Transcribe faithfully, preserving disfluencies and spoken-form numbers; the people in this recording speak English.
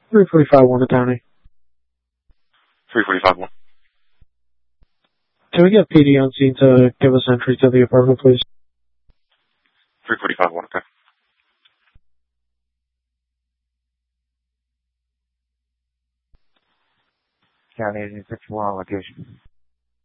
three forty-five one to County. three forty-five one. Can we get P D on scene to give us entry to the apartment, please? three forty-five one, okay. County Agent six four on location.